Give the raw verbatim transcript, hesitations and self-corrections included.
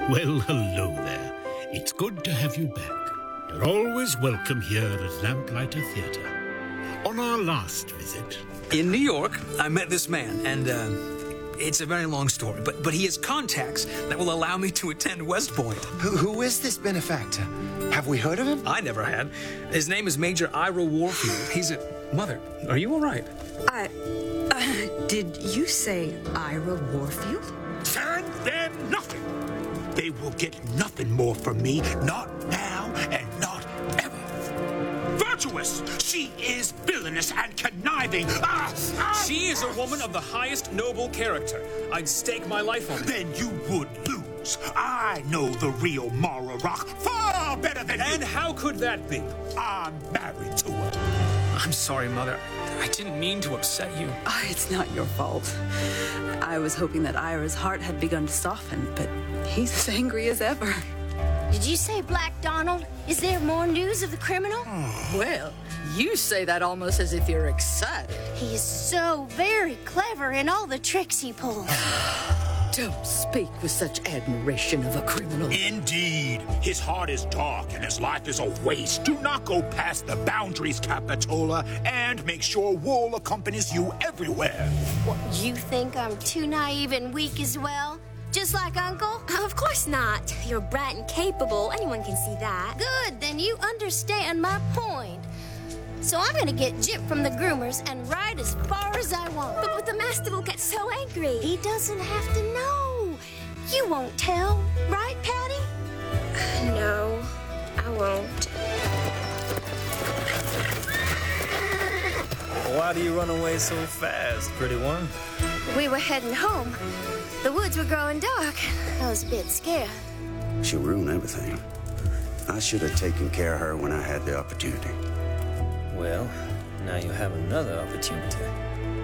Well, hello there. It's good to have you back. You're always welcome here at Lamplighter Theatre. On our last visit... In New York, I met this man, and, uh, it's a very long story, but, but he has contacts that will allow me to attend West Point. Who, who is this benefactor? Have we heard of him? I never had. His name is Major Ira Warfield. He's a... Mother, are you all right? I... Uh, did you say Ira Warfield? Send them nothing! They will get nothing more from me, not now and not ever. Virtuous! She is villainous and conniving. Ah, ah, She is a woman of the highest noble character. I'd stake my life on it. Then you would lose. I know the real Mara Rock far better than And you. how could that be? I'm married to her. I'm sorry, Mother. I didn't mean to upset you. Oh, it's not your fault. I was hoping that Ira's heart had begun to soften, but he's as angry as ever. Did you say Black Donald? Is there more news of the criminal? Well, you say that almost as if you're excited. He is so very clever in all the tricks he pulls. Don't speak with such admiration of a criminal. Indeed. His heart is dark and his life is a waste. Do not go past the boundaries, Capitola, and make sure wool accompanies you everywhere. What, you think I'm too naive and weak as well? Just like Uncle? Of course not. You're bright and capable. Anyone can see that. Good, then you understand my point. So I'm gonna get Jip from the groomers and ride as far as I want. But, but the master will get so angry. He doesn't have to know. You won't tell, right, Patty? No, I won't. Why do you run away so fast, pretty one? We were heading home. The woods were growing dark. I was a bit scared. She'll ruin everything. I should have taken care of her when I had the opportunity. Well, now you have another opportunity.